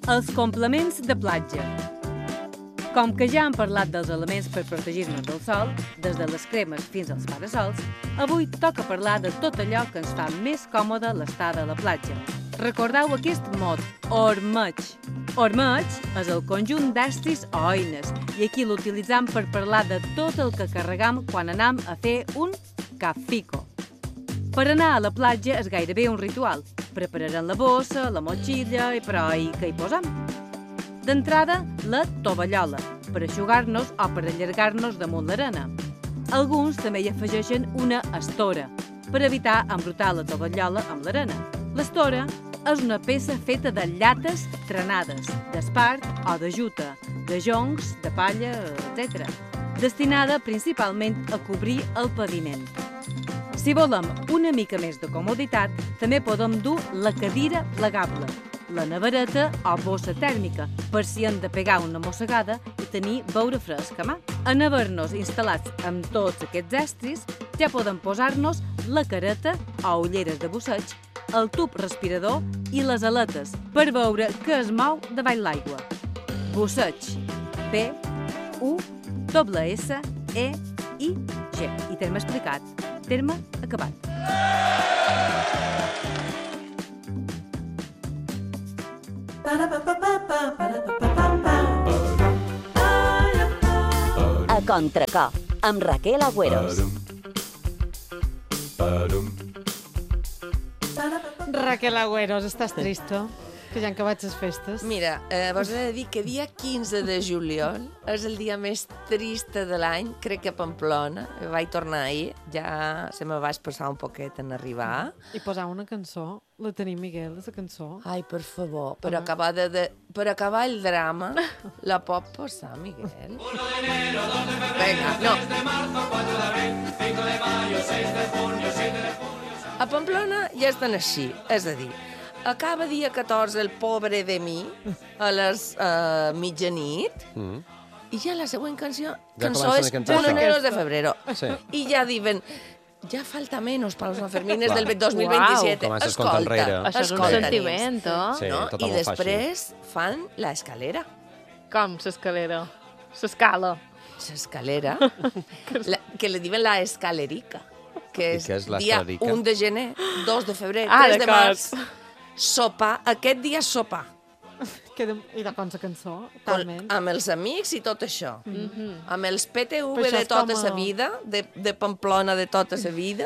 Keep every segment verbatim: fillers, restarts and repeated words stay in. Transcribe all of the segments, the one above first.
Els complements de platja. Com que ja hem parlat dels elements per protegir-nos del sol, des de les cremes fins als parasols, avui toca parlar de tot allò que ens fa més còmode l'estada a la platja. Recordeu aquest mot, ormeig. Ormeig és el conjunt d'estris o eines i aquí l'utilitzam per parlar de tot el que carregam quan anam a fer un cafico. Per anar a la platja és gairebé un ritual. Prepararem la bossa, la motxilla i però i què hi posam? D'entrada, la tovallola, per eixugar-nos o per allargar-nos damunt l'arena. Alguns també hi afegeixen una estora, per evitar embrutar la tovallola amb l'arena. L'estora és una peça feta de llates trenades, d'espart o de juta, de joncs, de palla, etcètera, destinada principalment a cobrir el paviment. Si volem una mica més de comoditat, també podem dur la cadira plegable, la nevereta o bossa tèrmica, per si hem de pegar una mossegada i tenir beure fresc a mà. En haver-nos instal·lats amb tots aquests estris, ja podem posar-nos la careta o ulleres de busseig, el tub respirador i les aletes per veure què es mou davall l'aigua. Busseig. B, U, S, S, E, I, G. I terme explicat. Terme acabat. A Contracor, amb Raquel Agüeros. Raquel Agüeros, estàs trista? Que ja han acabat les festes. Mira, eh, vos he de dir que dia quinze de juliol és el dia més trist de l'any, crec que a Pamplona. Vaig tornar ahir, ja se me va passar un poquet en arribar. I posar una cançó, la tenim, Miguel, la cançó. Ai, per favor, per acabar, de, de, per acabar el drama, la pot posar, Miguel? Vinga, no. A Pamplona ja estan així, és a dir, acaba dia catorze el pobre de mi a les uh, mitjanit mm. i ja la següent canció, ja cançó és Buleneros de febrero. Sí. I ja diuen, ja falta menos para los Sanfermines del dos mil veintisiete. Wow. Escolta, això és un sentiment, oh? Sí, no? I després fàcil. fan l'escalera. Com l'escalera? L'escala. L'escalera, que li diuen la escalerica, que és, és dia un de gener, dos de febrer, ah, tres de març. Sopar, aquest dia sopar. De, I de com la cançó, talment. Amb els amics i tot això. Mm -hmm. Amb els P T V de tota la vida, de, de Pamplona de tota la vida,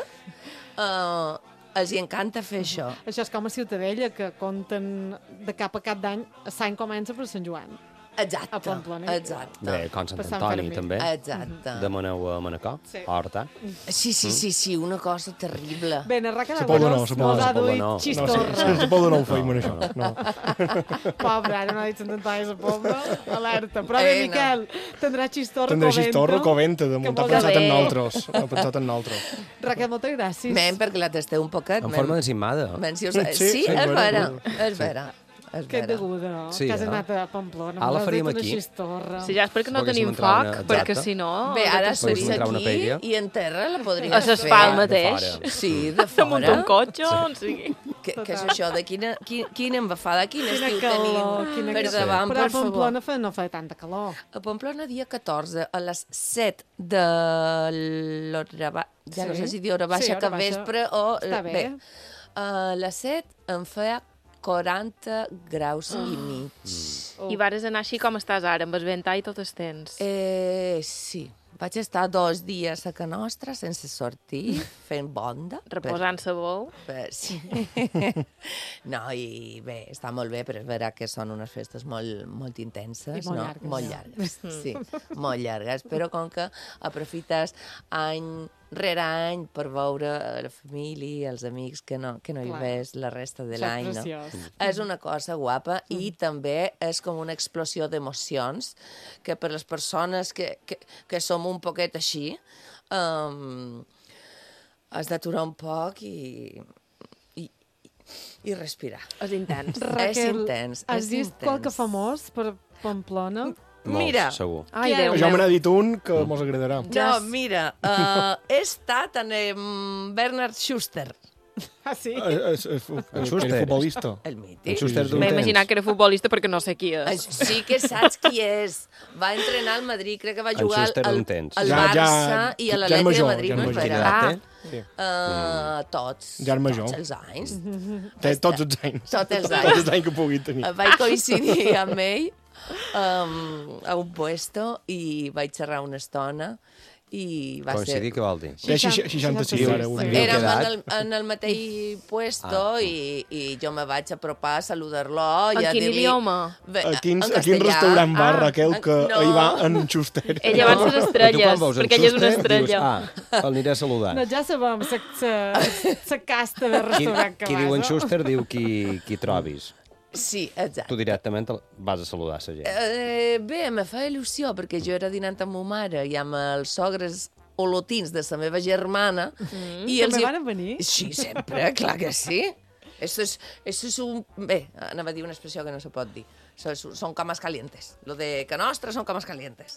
uh, els hi encanta fer això. Això és com a Ciutadella, que compten de cap a cap d'any, l'any comença per Sant Joan. Exacte, a Pamplona. Exacte. Bé, com Sant Antoni, també. Exacte. Demaneu a Manacor, sí. a Horta. Sí, sí, sí, sí, una cosa terrible. Bé, en Raquel Agüeros mos ha duit xistorra. No, se pot donar un feim en això. No. Pobre, ara no ha dit Sant Antoni, la pobra, alerta. Però bé, eh, Miquel, no. tindrà xistorra Tindrà coventa. xistorra coventa, de muntar pensat en nosaltres. Ha pensat en nosaltres. Raquel, moltes gràcies. Men, perquè la tasteu un poquet. En forma d'encimada. Si us... Sí, sí, és vera, és vera. Que deguda, no? Sí, que has eh? anat a Pamplona. Ah, la faríem aquí. Sí, ja és perquè no tenim foc, perquè si no... Bé, ara seria aquí i en terra la podries fer. A s'espal mateix. Sí, de fora. Damunt un cotxe, on sigui. Què és això? De quina, quina embafada, quin estiu tenim per davant, per favor. Però a Pamplona no fa tanta calor. A Pamplona, dia catorze, a les set de l'hora baixa, ja no sé si dir hora baixa que vespre o... Està bé. A les set em feia quaranta graus i mig. Oh. I vares anar així com estàs ara, amb el ventar i tot el temps? Eh, sí. Vaig estar dos dies a Can Nostra sense sortir, fent bonda. Reposant-se bou. Per, sí. No, i bé, està molt bé, però és veritat que són unes festes molt, molt intenses. I molt no? llargues. Molt llargues, sí. Molt llargues, però com que aprofites any rere any per veure la família, els amics que no, que no hi ves la resta de l'any. No? És una cosa guapa mm. i també és com una explosió d'emocions que per les persones que, que, que som un poquet així um, has d'aturar un poc i, i, i respirar. És intens. Raquel, és intens. Has és vist intens. qualque famós per Pamplona? Molts, mira, segur. Ai, Déu jo meu. me n'ha dit un que mos agradarà. No, mira, uh, he estat en um, Bernard Schuster. Ah, sí? El Schuster. futbolista. El En mític. Schuster d'un M'he temps. imaginat que era futbolista perquè no sé qui és. Ai, sí que saps qui és. Va entrenar al Madrid, crec que va En jugar Schuster al, d'un temps. al Ja- Barça ja- i a ja és l'Atlètic de major, Madrid. ja és no major. és Quina vera? edat té? Sí. Uh, tots. Ja és major. Tots els anys. Té tots els anys. Tots els Tots anys. els anys que pugui tenir. Vaig coincidir amb ell um, a un puesto i vaig xerrar una estona i va Coincidir, ser... què vol dir? Té seixanta-sis ara. un dia. Érem Qué en edat? el, en el mateix puesto Ah. i, i jo me vaig apropar a saludar-lo i En a quin dir-li... idioma? Bé, A quin, en a quin castellà. restaurant va, Ah, Raquel, que no. hi va en Schuster? Ella va ser Però tu estrelles, quan veus en perquè ella és una Schuster, estrella. Dius, ah, l'aniré a saludar. No, ja sabem, sa, sa, sa casta de Qui, restaurant que qui vas, diu en no? Schuster diu qui, qui trobis. Sí, exacte. Tu directament el- vas a saludar la gent. Eh, bé, me fa il·lusió, perquè jo era dinant amb ma mare i amb els sogres olotins de la meva germana. Mm, i També hi- van venir? Sí, sempre, clar que sí. Eso es, eso es un... Bé, anava a dir una expressió que no se pot dir. Són, són cames calientes. Lo de que nostra són cames calientes.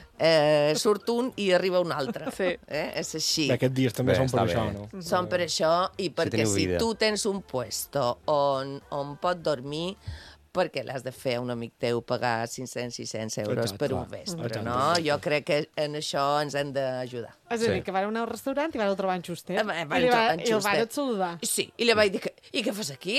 Eh, surt un i arriba un altre. Sí. Eh? És així. Bé, Aquests dies també Bé, són per està això, bé. no? Són per això i perquè teniu si vida. tu tens un puesto on, on pot dormir, perquè l'has de fer a un amic teu pagar cinc-cents sis-cents euros Exacte, per un clar. vespre, Exacte, no? exacte. Jo crec que en això ens hem d'ajudar. És a dir, Sí. que van anar al restaurant i van trobar en Schuster. Eh, van I, li va, trobar en I el Schuster. van saludar. Sí, i li vaig dir, que, i què fas aquí?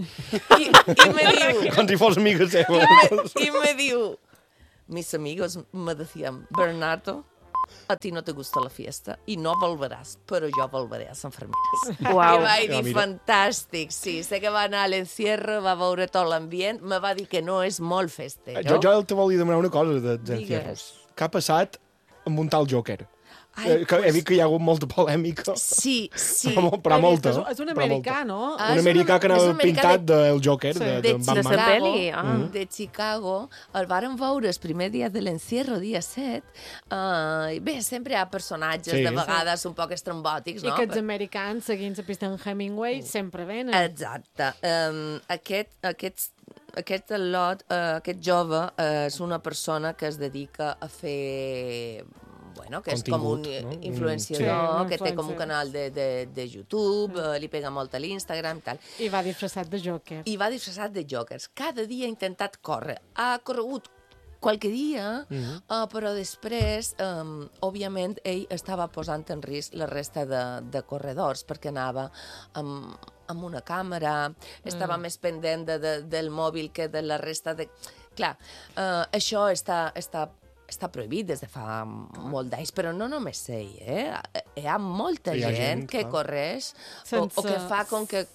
I, i me diu, Com si fos amiga seva. y me dijo, mis amigos me decían, Bernardo, a ti no te gusta la fiesta y no volverás, pero yo volveré a San Fermín. Uau. I vaig Ah, dir, mira. fantàstic, sí. Sé que va anar a l'encierro, va veure tot l'ambient, me va dir que no és molt festero. Jo, jo te volia demanar una cosa de, de Digues. Què ha passat amb un tal Joker? Ai, Eh, que he pues- vist que hi ha hagut molta polèmica. Sí, sí. Però, mo- però He molta. vist, És, és un però americà, molta. no? Ah, Un és americà un- que és anava un americà pintat de- del Joker, Sí. de, de de De Batman. sa Chicago, pel·li, ah. de Chicago, el varen veure el primer dia de l'encierro, dia set. Uh, bé, sempre hi ha personatges, Sí. de vegades, un poc estrambòtics, I no? aquests americans, seguint la pista en Hemingway, sempre venen. Exacte. Um, aquest, aquest, aquest lot, uh, aquest jove uh, és una persona que es dedica a fer... Bueno, que és com un Contingut, no? influenciador, Sí, un que té com un influencer. canal de, de, de YouTube, uh, li pega molt a l'Instagram i tal. I va disfressat de Joker. I va disfressat de jokers. Cada dia ha intentat córrer. Ha corregut qualque dia, mm -hmm. uh, però després, um, òbviament, ell estava posant en risc la resta de, de corredors, perquè anava amb, amb una càmera, estava mm. més pendent de, de, del mòbil que de la resta de... Clar, uh, això està, està està prohibit des de fa molt d'anys, però no només ell, eh? Hi ha molta Hi ha gent, gent, que clar. correix Sense- o, o que fa com que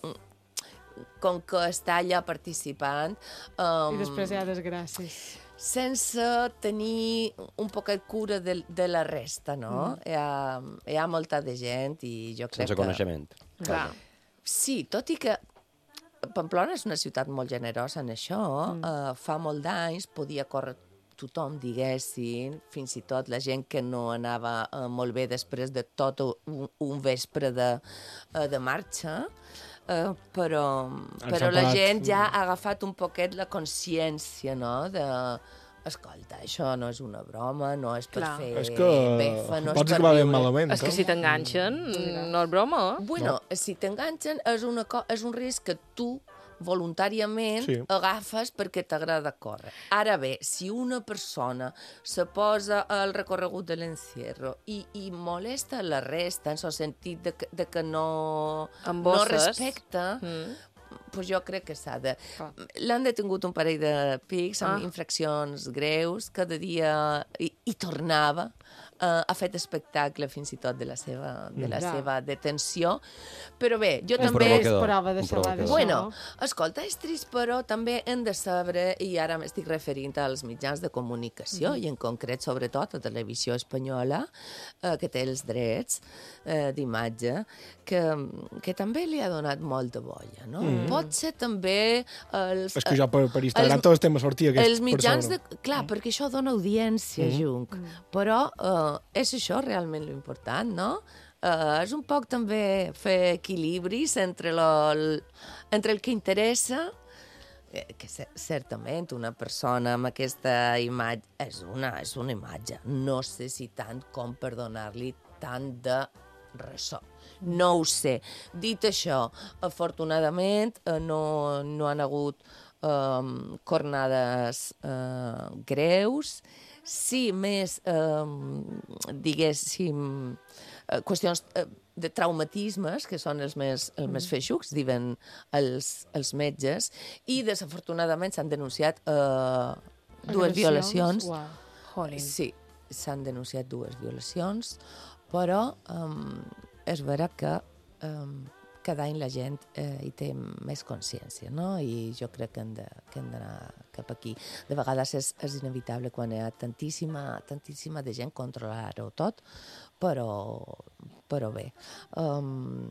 com que està allà participant um, I després hi ha desgràcies. sense tenir un poquet cura de, de la resta, no? Mm. Hi, ha, hi ha molta de gent i jo crec Sense que... coneixement. Clar. Sí, tot i que Pamplona és una ciutat molt generosa en això. Mm. Uh, fa molt d'anys podia córrer tothom, diguessin, fins i tot la gent que no anava uh, molt bé després de tot un, un vespre de, uh, de marxa, uh, però, però la parat. gent ja ha agafat un poquet la consciència, no?, de... Escolta, això no és una broma, no és per Clar. fer És que befa, no és pots per acabar ben viure. malament. És que si t'enganxen, no és broma, eh? Bueno, no. si t'enganxen és, una co és un risc que tu voluntàriament Sí. sí. agafes perquè t'agrada córrer. Ara bé, si una persona se posa al recorregut de l'encierro i, i molesta la resta en el sentit de que, de que no, Amb no bosses. respecta, Mm. pues jo crec que s'ha de... Clar. L'han detingut un parell de pics amb Ah. infraccions greus, cada dia hi, hi tornava, uh, ha fet espectacle fins i tot de la seva, de la Ja. seva detenció, però bé, jo És també... provocador, esperava un deixar provocador. d'això. Bueno, escolta, és trist, però també hem de saber, i ara m'estic referint als mitjans de comunicació, mm -hmm. i en concret, sobretot, a Televisió Espanyola, eh, que té els drets eh, d'imatge, que, que també li ha donat molta bolla, no? Mm -hmm. Pot ser també els... És que jo per, per Instagram els- tot el tema sortia aquest els mitjans de... persona. Clar, perquè això dona audiència, mm -hmm. Junc. Mm. Però uh, és això realment l'important, no? Uh, és un poc també fer equilibris entre, lo, el, entre el que interessa, eh, que certament una persona amb aquesta imatge és una, és una imatge. No sé si tant com per donar-li tant de ressò. No ho sé. Dit això, afortunadament eh, no, no han hagut eh, cornades eh, greus, sí més, eh, diguéssim, eh, qüestions eh, de traumatismes, que són els més, els més feixucs, diuen els, els metges, i desafortunadament s'han denunciat eh, dues violacions. Wow. Sí, s'han denunciat dues violacions, però um, és vera que um, cada any la gent eh, hi té més consciència, no? I jo crec que hem de, que hem d'anar cap aquí. De vegades és, és inevitable quan hi ha tantíssima, tantíssima de gent controlar-ho tot, però, però bé. Um,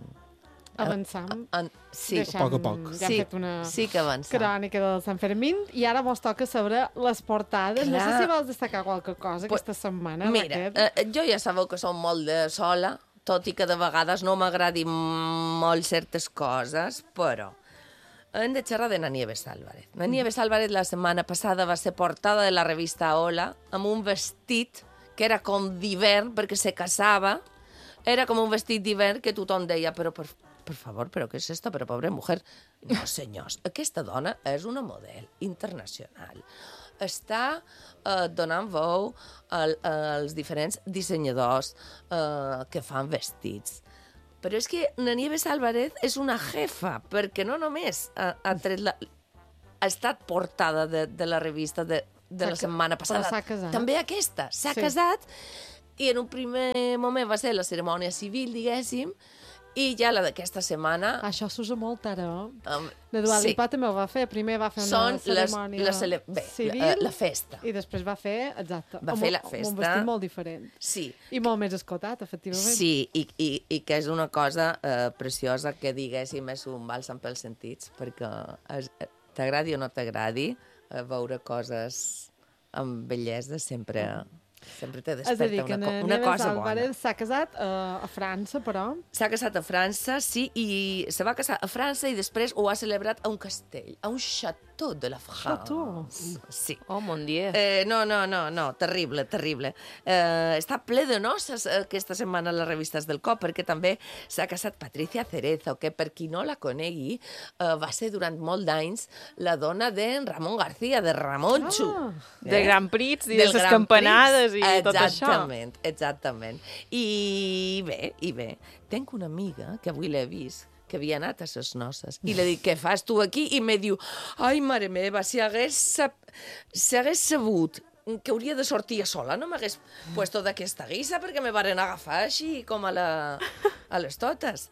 Avançam. En, sí, Deixem, a poc a poc. Ja hem sí, fet una sí que avançam. crònica del Sant Fermín i ara mos toca saber les portades. Clar. No sé si vols destacar qualque cosa aquesta setmana. Mira, eh, jo ja sabeu que som molt de sola, tot i que de vegades no m'agradin molt certes coses, però hem de xerrar de na Nieves Álvarez. Na Nieves Álvarez la setmana passada va ser portada de la revista Hola amb un vestit que era com d'hivern perquè se casava. Era com un vestit d'hivern que tothom deia, però per, per favor, però què és esto? Però pobre mujer. No, senyors, aquesta dona és una model internacional. Està eh, donant veu al, als diferents dissenyadors eh, que fan vestits. Però és que na Nieves Álvarez és una jefa, perquè no només ha, ha, tret la, ha estat portada de, de la revista de, de la setmana passada, s'ha casat. també aquesta, s'ha Sí. casat, i en un primer moment va ser la cerimònia civil, diguéssim, i ja la d'aquesta setmana... Això s'usa molt ara. Um, La Dua sí. Lipa també ho va fer. Primer va fer una Són les, cerimònia la, cele... Bé, civil la, la festa. i després va fer, exacte, Va amb, fer la amb festa. un vestit molt diferent. Sí, I molt més escotat, efectivament. sí, i, i, i que és una cosa eh, preciosa que, diguéssim, és un bàlsam pels sentits, perquè és, t'agradi o no t'agradi, eh, veure coses amb bellesa sempre, sempre te És a dir, desperta que una, co- na una Nieves cosa bona. Álvarez s'ha casat uh, a França, però... S'ha casat a França, sí, i se va casar a França i després ho ha celebrat a un castell, a un château de la France. Château? Sí. Oh, mon Dieu. Eh, no, no, no, no, terrible, terrible. Eh, està ple de noces aquesta setmana a les revistes del cop, perquè també s'ha casat Patricia Cerezo, que per qui no la conegui, eh, va ser durant molt d'anys la dona d'en Ramon García, de Ramonxo. Ah. De Grand Prix i de Del les Grand campanades Prix. i tot això. Exactament, exactament. I bé, i bé, tenc una amiga que avui l'he vist, que havia anat a ses noces. I li dic, què fas tu aquí? I me diu, ai, mare meva, si hagués, sap... si hagués sabut que hauria de sortir sola, no m'hagués puesto d'aquesta guisa perquè me varen agafar així com a, la... a les totes.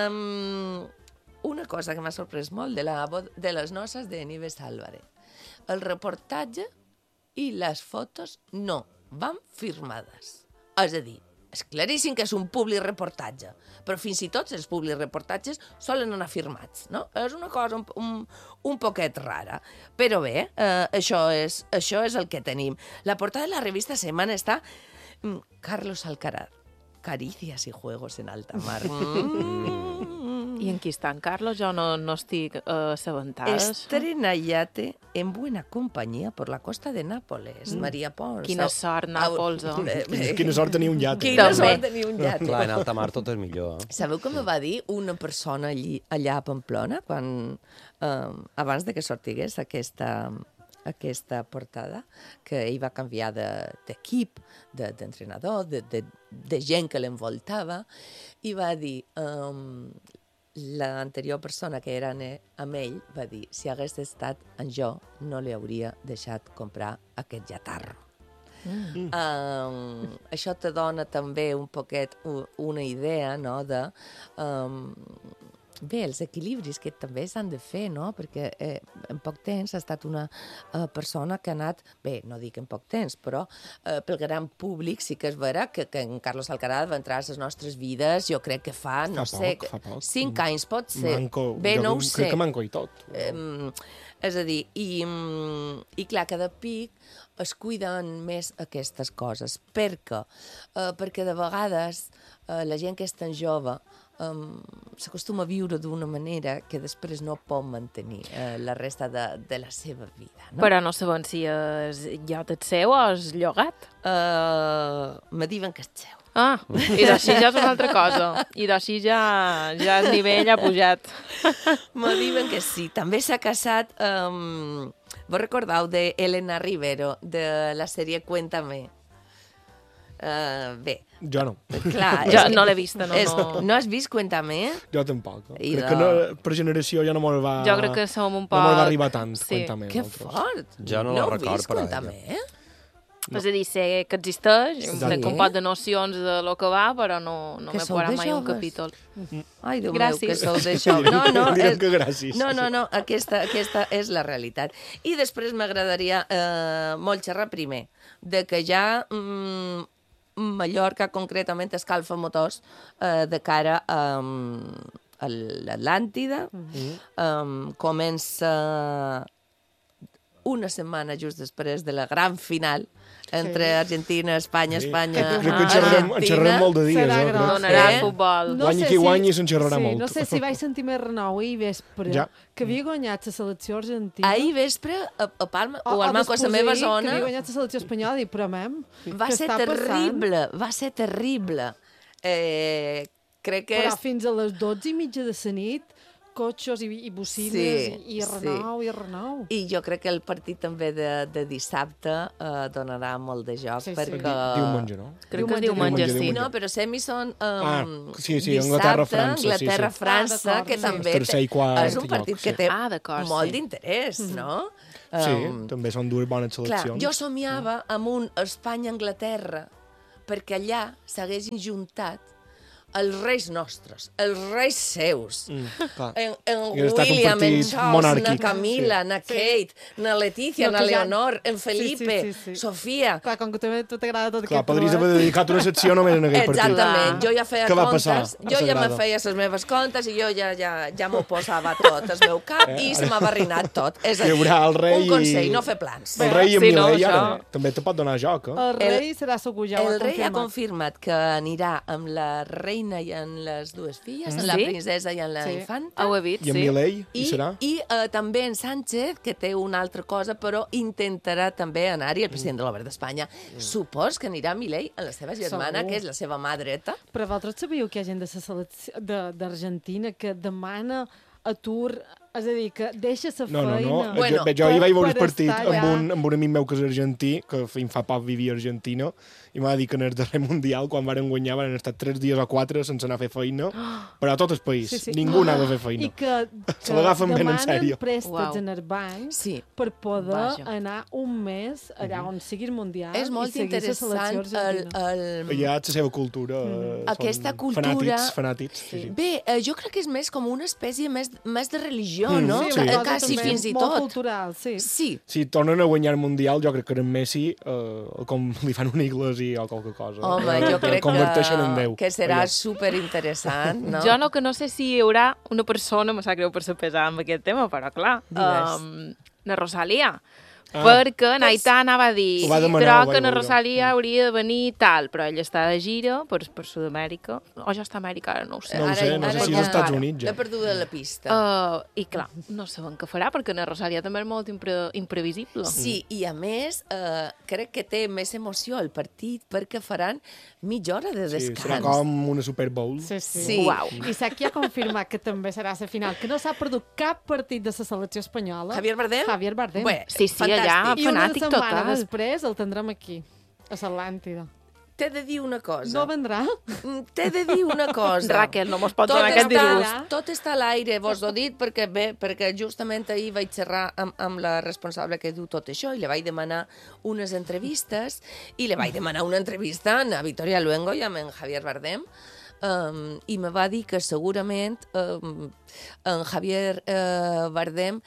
Um, una cosa que m'ha sorprès molt de, la... de les noces de Nieves Álvarez. El reportatge i les fotos no van firmades. És a dir, és claríssim que és un public reportatge, però fins i tot els public reportatges solen anar firmats, no? És una cosa un, un, un poquet rara. Però bé, eh, això, és, això és el que tenim. La portada de la revista Semana està mm, Carlos Alcaraz, Caricias y juegos en alta mar. Mm. I en qui està en Carlos? Jo no, no estic uh, assabentada. Estrena yate en buena compañía por la costa de Nápoles. Mm. Maria Pons. Quina sort, Nàpols. Oh. Quina, quina sort tenir un llate. Quina També. sort tenir un llate. Clar, en alta mar tot és millor. Eh? Sabeu què me va dir una persona allí, allà a Pamplona, quan, eh, abans de que sortigués aquesta, aquesta portada, que ell va canviar d'equip, de, d'entrenador, de, de, de gent que l'envoltava, i va dir... Um, l'anterior persona que era amb ell va dir, si hagués estat en jo, no li hauria deixat comprar aquest llatarro. Mm. Um, això te dona també un poquet una idea, no?, de... Um, bé, els equilibris que també s'han de fer, no?, perquè eh, en poc temps ha estat una eh, persona que ha anat, bé, no dic en poc temps, però eh, pel gran públic sí que és vera que, que en Carlos Alcaraz va entrar a les nostres vides, jo crec que fa, no Fa sé, poc, fa poc. cinc anys pot ser. Manco, bé, jo no ho crec sé. que manco i tot. Um, és a dir, i, i clar, cada pic es cuiden més aquestes coses. Per què? Uh, perquè de vegades uh, la gent que és tan jove um, s'acostuma a viure d'una manera que després no pot mantenir uh, la resta de, de la seva vida. No? Però no sabem si és llot el seu o és llogat. Uh, me diuen que és seu. Ah, i d'així ja és una altra cosa. I d'així ja, ja el nivell ha pujat. Me diuen que sí. També s'ha casat... Um, vos recordeu de Elena Rivero, de la sèrie Cuéntame? Uh, bé. Jo no. Clar, jo no l'he vista, no, és, no. No has vist Cuéntame? Jo tampoc. I crec de... que no, per generació ja no me'l va... Jo crec que som un poc... No me'l va arribar tant, sí. Cuéntame. Que nosaltres. fort! Jo no, no la record, vist, però... Cuéntame, eh? No. És a dir, sé que existeix, Sí. sé un pot de nocions de lo que va, però no, no Que m'he sou posat de mai un joves. capítol. Ai, Déu Gràcies. meu, que sou d'això. No, no, Direm és... que gràcies. no, no, no, aquesta, aquesta és la realitat. I després m'agradaria eh, molt xerrar primer de que ja mm, Mallorca concretament escalfa motors eh, de cara a, a l'Atlàntida. Mm-hmm. um, comença una setmana just després de la gran final entre sí. Argentina, Espanya, Sí. Espanya, Crec que en xerrarem, en xerrarem molt de dies. Serà Eh? gros. crec. Donarà Eh? futbol. No Guanyi sé qui si- guanyi se'n xerrarà sí, molt. No sé si vaig sentir més renou ahir vespre, Ja. que havia guanyat la selecció argentina. Ahir vespre, a, a Palma, o, o al Manco, a la meva després ahir, zona, que havia guanyat la selecció espanyola, i però, mem, va què ser està terrible, va ser terrible. Eh, crec que Però és... fins a les dotze i mitja de la nit, cotxes i, i bocines, Sí, i, i renou, i renou. I jo crec que el partit també de, de dissabte eh, donarà molt de joc, Sí, sí. perquè... Diumenge, no? Crec que Diumenge, diumenge, diumenge, sí. diumenge. No, però semi són um, Ah, sí, sí, dissabte, Anglaterra-França, sí, sí. Anglaterra-França, Ah, d'acord, que sí. també Tercer i quart és un partit lloc, que sí. té Ah, d'acord, molt sí. d'interès, no? Sí, Um, també són dues bones Clar, seleccions. jo somiava amb un Espanya-Anglaterra perquè allà s'haguessin juntat els reis nostres, els reis seus. Mm, clar. En, en Hauria estat un William, en partit Charles, monàrquic. na Camila, Sí. na Kate, na Letícia, No, na que ja- Leonor, en Felipe, Sí, sí, sí, sí. Sofia. Clar, com que també a tu t'agrada tot Clar, aquest podries duet. haver dedicat una secció només en aquell partit. Exactament, jo ja feia Què va comptes, passar a jo ja me Sagrada? feia les meves comptes i jo ja, ja, ja m'ho posava tot al meu cap Eh, i se m'ha barrinat tot. És a Hi dir, haurà el rei un consell, i- no fer plans. El rei i en Sí, no, Milei això- ara també te pot donar joc, eh? El rei serà segur, ja ho El ha rei ha confirmat. confirmat que anirà amb la reina i amb les dues filles, amb la Sí? princesa i amb la Sí. infanta. Ho he vist, I en sí. Milei, hi I, serà? i uh, també en Sánchez, que té una altra cosa, però intentarà també anar-hi, el president de l'Obert d'Espanya. Mm. Supos que anirà Milei amb la seva germana, Segur. que és la seva mà dreta. Però vosaltres sabíeu que hi ha gent de la selecció de- d'Argentina que demana atur, és a dir, que deixa la No, no, feina... no. Bueno, jo, jo ahir vaig veure el per partit estar amb allà. un, amb un amic meu que és argentí, que fins fa poc vivia a Argentina, i m'ha dit que en el darrer Mundial, quan varen guanyar, van estar tres dies o quatre sense anar a fer feina, però a tot el país. Sí, sí. Ningú anava a fer feina. I que, Se que l'agafen ben en demanen sèrio. préstecs Uau. en el banc Sí. per poder Vaja. anar un mes allà on sigui el Mundial És molt i seguir la interessant selecció el, argentina. el... Hi ha la seva cultura. eh, són Aquesta cultura- Fanàtics, fanàtics. Sí, sí. Bé, eh, jo crec que és més com una espècie més, més de religió, Mm, no? Sí, sí. una cosa Quasi també fins i molt tot. cultural, sí. Sí. Si tornen a guanyar el Mundial, jo crec que en Messi, eh, com li fan una iglesia o qualque cosa. Home, eh, jo crec el converteixen en que, Déu. que serà Allò. superinteressant, no? Jo no que no sé si hi haurà una persona, me sap greu per ser pesada amb aquest tema, però clar, Digues. um, na Rosalia. Ah. Perquè Naità anava a dir, Ho va demanar, però ho vaig que na veure. Rosalia hauria de venir tal, però ell està de gira per, per Sud-amèrica, o ja està a Amèrica, ara no ho sé. No ho sé, no sé si és als Estats Units, ja. L'he perduda la pista. Uh, I clar, no sabem què farà, perquè na Rosalia també és molt impre imprevisible. Sí, i a més, eh, crec que té més emoció el partit perquè faran mitja hora de Sí, descans. serà com una Super Bowl. Sí, sí. Sí. Uau. I sap qui ha confirmat que també serà la final, que no s'ha perdut cap partit de la selecció espanyola. Javier Bardem? Javier Bardem. Bé, Sí, sí, allà, fantàstic. I una fanàtic setmana total. després el tindrem aquí, a l'Atlàntida. T'he de dir una cosa. No vendrà? Mm, T'he de dir una cosa. Raquel, no mos pots Tot donar aquest està- disgust. Tot està a l'aire, vos ho dit, perquè bé, perquè justament ahir vaig xerrar amb, amb la responsable que diu tot això i li vaig demanar unes entrevistes i li vaig demanar una entrevista a Victoria Luengo i amb en Javier Bardem. Um, i me va dir que segurament um, en Javier uh, Bardem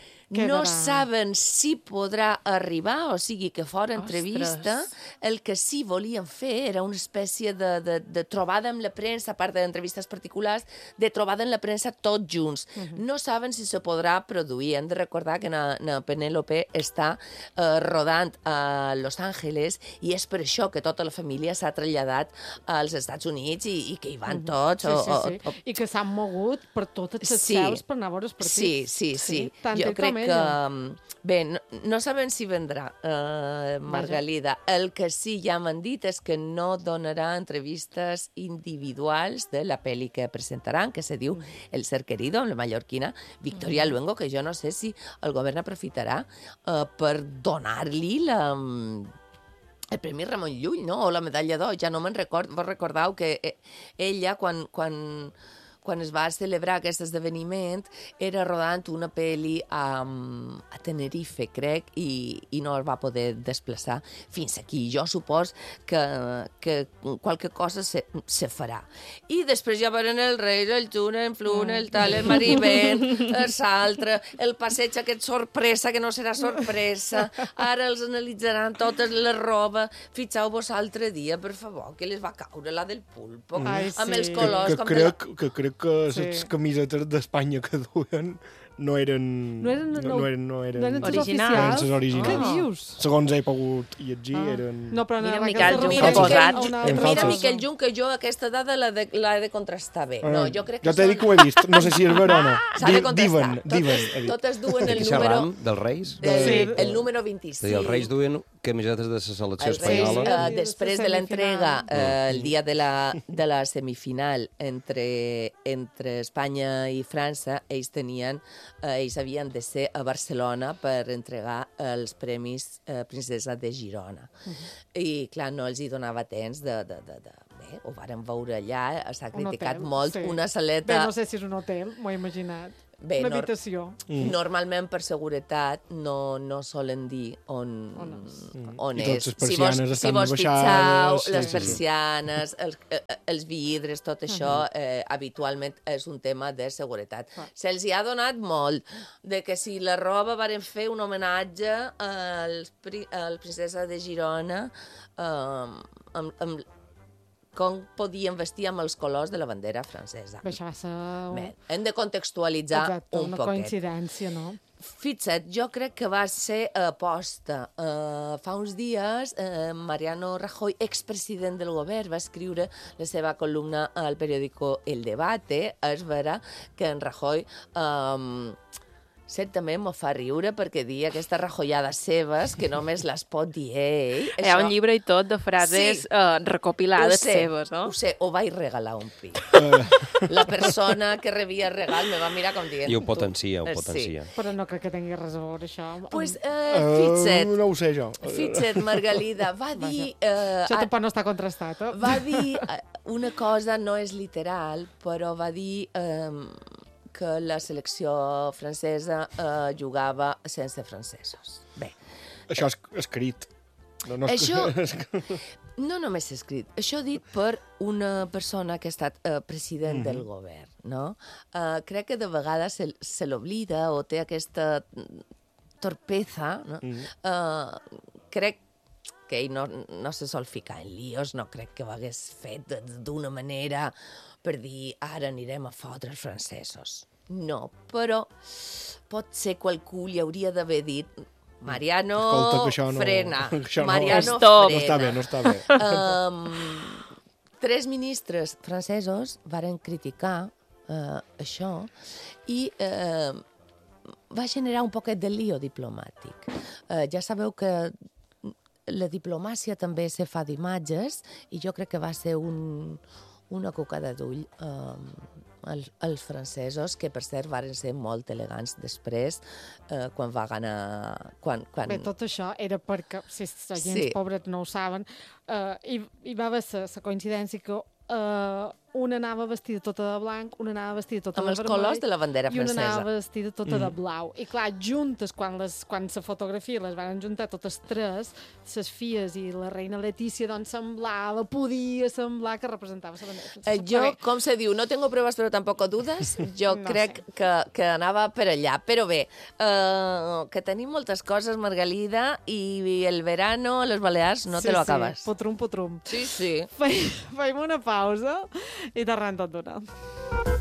no Quedarà. saben si podrà arribar, o sigui que fora Ostres. entrevista, el que sí volien fer era una espècie de, de, de trobada amb la premsa, a part d'entrevistes particulars, de trobada amb la premsa tots junts. Uh -huh. No saben si se podrà produir. Hem de recordar que na, na Penélope està eh, rodant a Los Angeles i és per això que tota la família s'ha traslladat als Estats Units i, i que hi van tots. Sí, o, sí, sí. O, o, I que s'han mogut per totes les Sí. seus per anar a veure els partits. Sí, sí, sí. Tant Jo ell crec com que... Bé, no, no sabem si vendrà, uh, Margalida. El que sí ja m'han dit és que no donarà entrevistes individuals de la pel·li que presentaran, que se diu El ser querido, amb la mallorquina Victoria Luengo, que jo no sé si el govern aprofitarà uh, per donar-li la... el Premi Ramon Llull, no? O la medalla d'or, ja no me'n record. Vos recordeu que ella, quan... quan quan es va celebrar aquest esdeveniment, era rodant una pel·li a, a Tenerife, crec, i, i no el va poder desplaçar fins aquí. Jo supos que, que qualque cosa se, se farà. I després ja varen el Reis, el Juna, el Fluna, el tal, el Marivent, l'altre, el passeig aquest sorpresa, que no serà sorpresa. Ara els analitzaran totes la roba. Fixeu-vos l'altre dia, per favor, que les va caure la del pulpo, Ai, sí. amb els colors. Que, que, com crec, de la... que crec que les sí. camisetes d'Espanya que duen no eren... No eren, no, no, no eren, no eren, no eren originals. oficials? Eren originals. Què dius? Segons he pogut llegir, ah. eren... No, però Mira, no, Miquel Jung, Mira, posat. Miquel, mira Miquel Jung, que jo aquesta dada l'he de, de contrastar bé. No, jo crec que jo t'he dit que ho he vist, no sé si és vera o no. S'ha de contrastar. Diuen, diuen. Totes, totes duen el Aquí número... xerram dels Reis? El, Sí. el número vint-i-cinc. És a dir, els Reis duen camisetes de la selecció Els Reis, espanyola. uh, després de l'entrega, uh, el dia de la, de la semifinal entre, entre Espanya i França, ells tenien, uh, ells havien de ser a Barcelona per entregar els premis uh, Princesa de Girona. Uh -huh. I, clar, no els hi donava temps de... de, de, de bé, ho vàrem veure allà, s'ha criticat hotel, molt, sí. una saleta... Bé, no sé si és un hotel, m'ho he imaginat. Bé, una nor habitació. mm. Normalment, per seguretat, no, no solen dir on, on és. Mm. On I és. totes les Si vos, persianes si estan vos baixades, fixeu, les sí, sí. persianes, els, eh, els vidres, tot això, eh, habitualment és un tema de seguretat. Ah. Se'ls hi ha donat molt de que si la roba varen fer un homenatge al, al princesa de Girona eh, amb, amb com podien vestir amb els colors de la bandera francesa. Bé, això va ser... Bé, hem de contextualitzar Exacte, un una poquet. coincidència, no? Fixa't, jo crec que va ser aposta. Uh, fa uns dies, uh, Mariano Rajoy, expresident del govern, va escriure la seva columna al periòdico El Debate. És vera que en Rajoy... Um, certament m'ho fa riure perquè dir aquestes rajollades seves que només les pot dir ell. Hi ha un llibre i tot de frases sí. uh, recopilades sé, seves, no? Ho sé, ho vaig regalar un pi. La persona que rebia el regal me va mirar com dient... I ho potencia, ho Sí. potencia. Però no crec que tingui res a veure, això. Pues, Amb- uh, fixa't, Uh, no ho sé, jo. fixa't, Margalida, va dir... Uh, Això tampoc no està contrastat, eh? va dir uh, una cosa, no és literal, però va dir... Um, que la selecció francesa eh, jugava sense francesos. Bé. Això és escrit. No, no és... Això no només és escrit, això dit per una persona que ha estat eh, president mm-hmm. del govern, no? Eh, crec que de vegades se, se l'oblida o té aquesta torpeza, no? Mm-hmm. Eh, crec que ell no, no se sol ficar en líos, no crec que ho hagués fet d'una manera per dir ara anirem a fotre els francesos. No, però pot ser qualcú li hauria d'haver dit Mariano, Escolta, que això no, frena. això no, Mariano, Stop. frena. No està bé, no està bé. Um, tres ministres francesos varen criticar uh, això i uh, va generar un poquet de lío diplomàtic. Uh, ja sabeu que la diplomàcia també se fa d'imatges i jo crec que va ser un, una cocada d'ull eh, als, als francesos, que per cert varen ser molt elegants després, eh, quan va ganar... Quan, quan... Bé, tot això era perquè, si la gent Sí. pobres no ho saben, eh, hi, hi va haver la coincidència que eh, una anava vestida tota de blanc, una anava vestida tota amb de els vermell, colors de la bandera i una francesa. anava vestida tota mm. de blau. I clar, juntes, quan, les, quan la fotografia les van juntar totes tres, les filles i la reina Letícia, doncs semblava, podia semblar que representava la bandera francesa. Eh, jo, Perquè- com se diu, no tengo pruebas però tampoc dudes, jo No crec sé. que, que anava per allà. Però bé, eh, que tenim moltes coses, Margalida, i el verano a les Balears no sí, te lo sí, acabes. potrum, potrum. Sí, sí. Fem una pausa i tornem tot d'una.